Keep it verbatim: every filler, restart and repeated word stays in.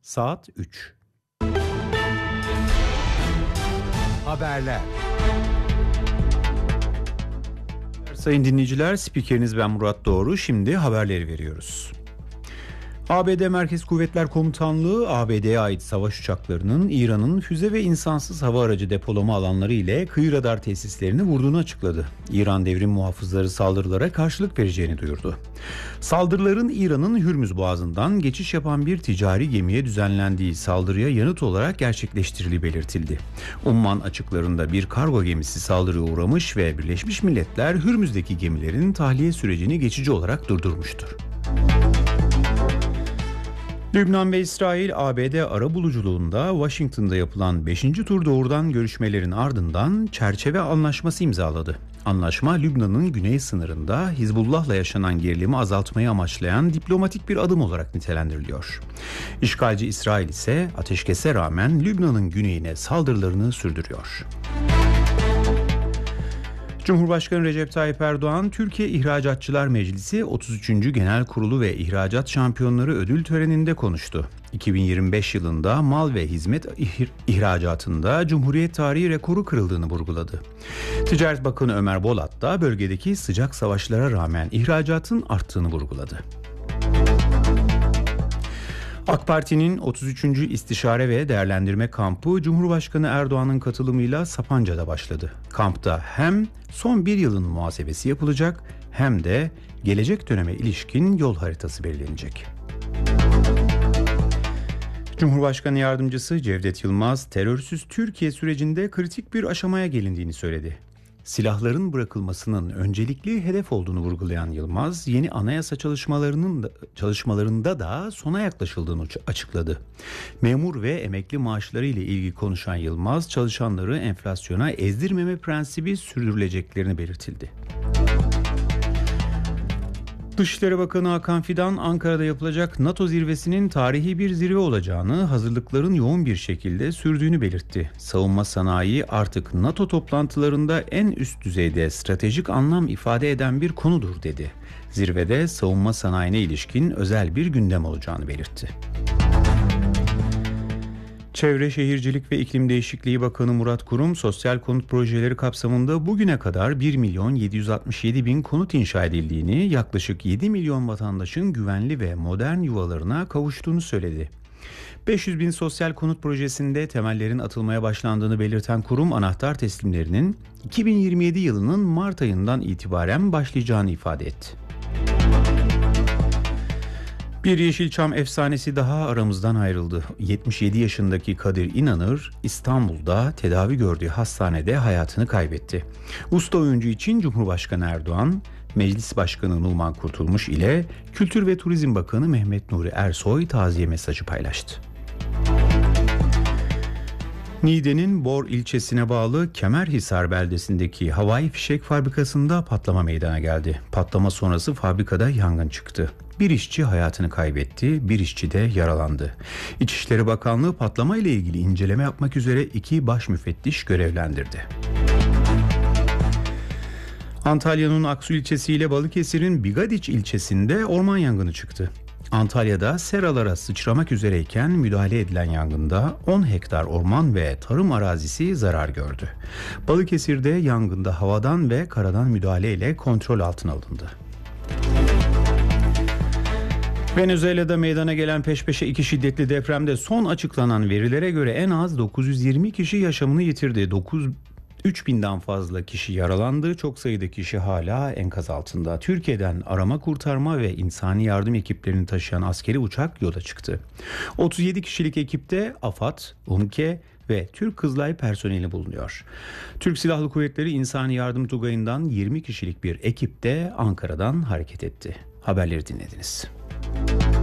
Saat üç. Haberler. Sayın dinleyiciler, spikeriniz ben Murat Doğru. Şimdi haberleri veriyoruz. A B D Merkez Kuvvetler Komutanlığı, A B D'ye ait savaş uçaklarının İran'ın füze ve insansız hava aracı depolama alanları ile kıyı radar tesislerini vurduğunu açıkladı. İran devrim muhafızları saldırılara karşılık vereceğini duyurdu. Saldırıların İran'ın Hürmüz Boğazı'ndan geçiş yapan bir ticari gemiye düzenlendiği saldırıya yanıt olarak gerçekleştirildiği belirtildi. Umman açıklarında bir kargo gemisi saldırıya uğramış ve Birleşmiş Milletler Hürmüz'deki gemilerin tahliye sürecini geçici olarak durdurmuştur. Lübnan ve İsrail, A B D arabuluculuğunda Washington'da yapılan beşinci tur doğrudan görüşmelerin ardından çerçeve anlaşması imzaladı. Anlaşma, Lübnan'ın güney sınırında Hizbullah'la yaşanan gerilimi azaltmayı amaçlayan diplomatik bir adım olarak nitelendiriliyor. İşgalci İsrail ise ateşkese rağmen Lübnan'ın güneyine saldırılarını sürdürüyor. Cumhurbaşkanı Recep Tayyip Erdoğan, Türkiye İhracatçılar Meclisi otuz üçüncü Genel Kurulu ve İhracat Şampiyonları ödül töreninde konuştu. iki bin yirmi beş yılında mal ve hizmet ihracatında Cumhuriyet tarihi rekoru kırıldığını vurguladı. Ticaret Bakanı Ömer Bolat da bölgedeki sıcak savaşlara rağmen ihracatın arttığını vurguladı. AK Parti'nin otuz üçüncü İstişare ve Değerlendirme Kampı Cumhurbaşkanı Erdoğan'ın katılımıyla Sapanca'da başladı. Kampta hem son bir yılın muhasebesi yapılacak hem de gelecek döneme ilişkin yol haritası belirlenecek. Cumhurbaşkanı Yardımcısı Cevdet Yılmaz, terörsüz Türkiye sürecinde kritik bir aşamaya gelindiğini söyledi. Silahların bırakılmasının öncelikli hedef olduğunu vurgulayan Yılmaz, yeni anayasa çalışmalarının da, çalışmalarında da sona yaklaşıldığını açıkladı. Memur ve emekli maaşları ile ilgili konuşan Yılmaz, çalışanları enflasyona ezdirmeme prensibi sürdürüleceklerini belirtildi. Dışişleri Bakanı Hakan Fidan, Ankara'da yapılacak NATO zirvesinin tarihi bir zirve olacağını, hazırlıkların yoğun bir şekilde sürdüğünü belirtti. Savunma sanayi artık NATO toplantılarında en üst düzeyde stratejik anlam ifade eden bir konudur dedi. Zirvede savunma sanayine ilişkin özel bir gündem olacağını belirtti. Çevre, Şehircilik ve İklim Değişikliği Bakanı Murat Kurum, sosyal konut projeleri kapsamında bugüne kadar bir milyon yedi yüz altmış yedi bin konut inşa edildiğini, yaklaşık yedi milyon vatandaşın güvenli ve modern yuvalarına kavuştuğunu söyledi. beş yüz bin sosyal konut projesinde temellerin atılmaya başlandığını belirten kurum, anahtar teslimlerinin iki bin yirmi yedi yılının Mart ayından itibaren başlayacağını ifade etti. Bir Yeşilçam efsanesi daha aramızdan ayrıldı. yetmiş yedi yaşındaki Kadir İnanır, İstanbul'da tedavi gördüğü hastanede hayatını kaybetti. Usta oyuncu için Cumhurbaşkanı Erdoğan, Meclis Başkanı Numan Kurtulmuş ile Kültür ve Turizm Bakanı Mehmet Nuri Ersoy taziye mesajı paylaştı. Niğde'nin Bor ilçesine bağlı Kemerhisar beldesindeki havai fişek fabrikasında patlama meydana geldi. Patlama sonrası fabrikada yangın çıktı. Bir işçi hayatını kaybetti, bir işçi de yaralandı. İçişleri Bakanlığı patlama ile ilgili inceleme yapmak üzere iki baş müfettiş görevlendirdi. Antalya'nın Aksu ilçesi ile Balıkesir'in Bigadiç ilçesinde orman yangını çıktı. Antalya'da seralara sıçramak üzereyken müdahale edilen yangında on hektar orman ve tarım arazisi zarar gördü. Balıkesir'de yangında havadan ve karadan müdahale ile kontrol altına alındı. Venezuela'da meydana gelen peş peşe iki şiddetli depremde son açıklanan verilere göre en az dokuz yüz yirmi kişi yaşamını yitirdi. üç binden fazla kişi yaralandı. Çok sayıda kişi hala enkaz altında. Türkiye'den arama kurtarma ve insani yardım ekiplerini taşıyan askeri uçak yola çıktı. otuz yedi kişilik ekipte AFAD, UMKE ve Türk Kızılay personeli bulunuyor. Türk Silahlı Kuvvetleri İnsani Yardım Tugayı'ndan yirmi kişilik bir ekip de Ankara'dan hareket etti. Haberleri dinlediniz.